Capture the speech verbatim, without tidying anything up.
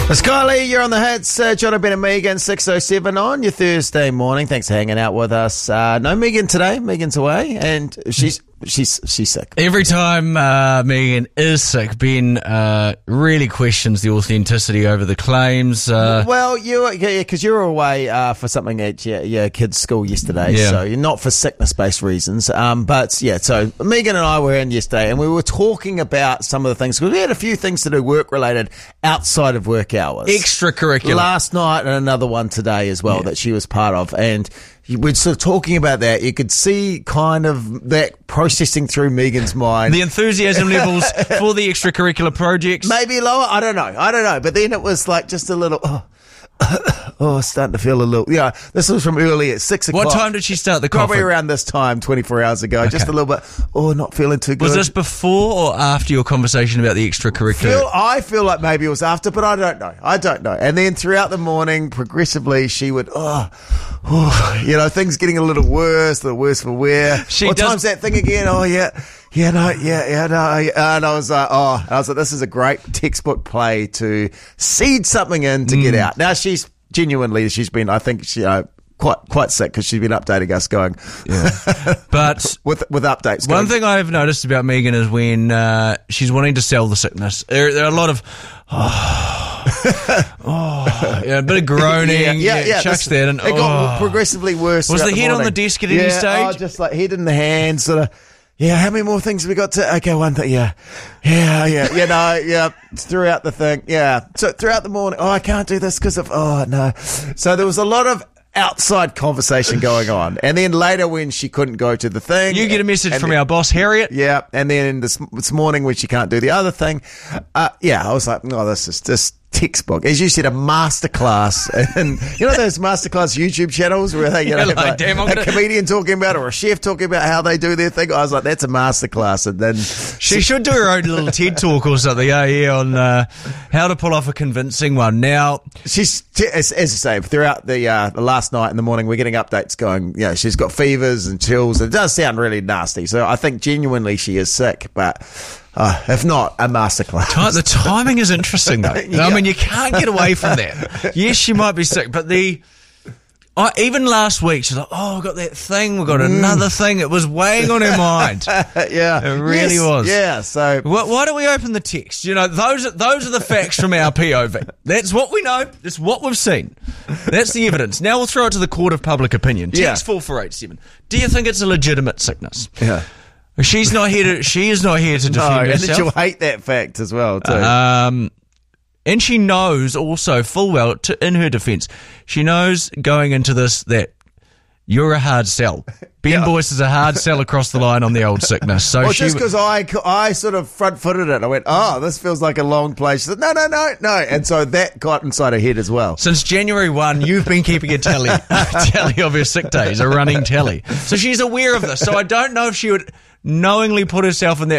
Kylie, you're on the hits. Uh, John, Ben and Megan, six oh seven on your Thursday morning. Thanks for hanging out with us. Uh, no Megan today. Megan's away, and she's she's she's sick. Every time uh, Megan is sick, Ben uh, really questions the authenticity over the claims. Uh, well, you yeah, because you were away uh, for something at your, your kids' school yesterday, yeah. so you're not for sickness-based reasons. Um, but yeah, so Megan and I were in yesterday, and we were talking about some of the things because we had a few things to do work-related outside of work hours. Extracurricular. Last night and another one today as well yeah. that she was part of. And we're sort of talking about that. You could see kind of that processing through Megan's mind. The enthusiasm levels for the extracurricular projects. Maybe lower. I don't know. I don't know. But then it was like just a little... Oh. Oh, starting to feel a little. Yeah, this was from early at six o'clock. What time did she start the coffee? Probably around this time, twenty-four hours ago. Okay. Just a little bit. Oh, not feeling too good. Was this before or after your conversation about the extracurricular? Feel, I feel like maybe it was after, but I don't know. I don't know. And then throughout the morning, progressively, she would. Oh, oh you know, things getting a little worse. The worse for wear. She what does- time's that thing again? Oh yeah. Yeah, no, yeah, yeah, no, yeah. And I was like, oh, and I was like, this is a great textbook play to seed something in to mm. get out. Now she's genuinely, she's been, I think, she, uh, quite quite sick because she's been updating us, going, yeah, but with with updates. One going, thing I've noticed about Megan is when uh, she's wanting to sell the sickness. There, there are a lot of. Oh, oh, yeah, a bit of groaning. Yeah, yeah, yeah, yeah chucks that, and it oh. got progressively worse. Was the, the head morning. on the desk at yeah, any stage? Oh, just like head in the hand, sort of. Yeah, how many more things have we got to? Okay, one thing. Yeah, yeah, yeah, yeah. No, yeah. Throughout the thing, yeah. So throughout the morning, oh, I can't do this because of. Oh no. So there was a lot of outside conversation going on, and then later when she couldn't go to the thing, you get a message from then, our boss Harriet. Yeah, and then this this morning when she can't do the other thing, uh, yeah, I was like, oh, this is just textbook. As you said, a masterclass, and you know those masterclass YouTube channels where they, you know, like, like damn, a gonna... comedian talking about it or a chef talking about how they do their thing. I was like, that's a masterclass, and then she should do her own little TED talk or something. Oh yeah, on uh, how to pull off a convincing one. Now she's as, as I say, throughout the uh, the last night in the morning, we're getting updates going. You know, she's got fevers and chills. It does sound really nasty, so I think genuinely she is sick, but. Uh, if not, a masterclass. The timing is interesting, though. yeah. I mean, you can't get away from that. Yes, she might be sick, but the I, even last week, she's like, oh, we've got that thing, we've got mm. another thing. It was weighing on her mind. yeah. It really yes. was. Yeah, so... Why, why don't we open the text? You know, those are, those are the facts from our P O V. That's what we know. That's what we've seen. That's the evidence. Now we'll throw it to the court of public opinion. Text yeah. four four eight seven. Do you think it's a legitimate sickness? Yeah. She's not here to. She is not here to defend no, herself. And she'll hate that fact as well too. Um, and she knows also full well, to, in her defence, she knows going into this that you're a hard sell. Ben yeah. Boyce is a hard sell across the line on the old sickness. So well, she just because I, I sort of front-footed it, I went, oh, this feels like a long play. She said, no, no, no, no, and so that got inside her head as well. Since January first, you've been keeping a tally, a tally of her sick days, a running tally. So she's aware of this. So I don't know if she would knowingly put herself in that